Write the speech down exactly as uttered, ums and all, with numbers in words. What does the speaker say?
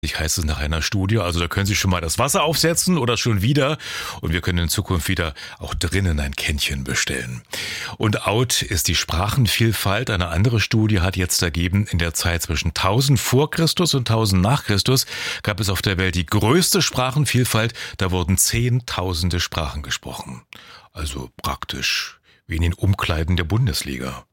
heißt es nach einer Studie. Also da können Sie schon mal das Wasser aufsetzen oder schon wieder. Und wir können in Zukunft wieder auch drinnen ein Kännchen bestellen. Und out ist die Sprachenvielfalt. Eine andere Studie hat jetzt ergeben, in der Zeit zwischen tausend vor Christus und tausend nach Christus gab es auf der Welt die größte Sprachenvielfalt. Da wurden zehntausende Sprachen gesprochen. Also praktisch wie in den Umkleiden der Bundesliga.